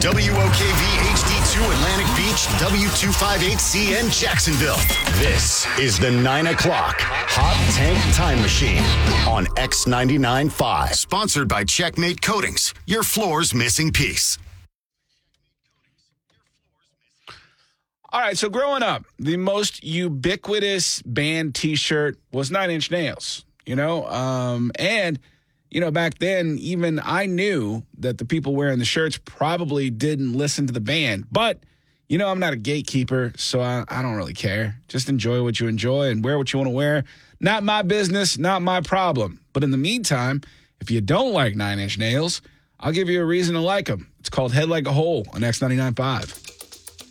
WOKV HD2 Atlantic Beach, W258C in Jacksonville. This is the 9 o'clock Hot Tank Time Machine on X99.5. Sponsored by Checkmate Coatings, your floor's missing piece. All right, so growing up, the most ubiquitous band T-shirt was Nine Inch Nails, and back then, even I knew that the people wearing the shirts probably didn't listen to the band. But, I'm not a gatekeeper, so I don't really care. Just enjoy what you enjoy and wear what you want to wear. Not my business, not my problem. But in the meantime, if you don't like Nine Inch Nails, I'll give you a reason to like them. It's called Head Like a Hole on X99.5.